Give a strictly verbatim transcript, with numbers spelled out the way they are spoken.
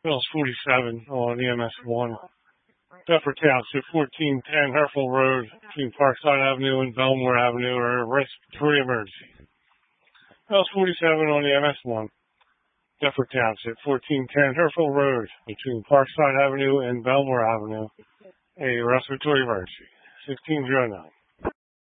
Bills forty-seven on E M S one. Bedford Township, fourteen ten Hereford Road between Parkside Avenue and Belmore Avenue, or respiratory emergency. Bills forty-seven on E M S one. Bedford Township, fourteen ten Hereford Road between Parkside Avenue and Belmore Avenue, a respiratory emergency. sixteen oh nine.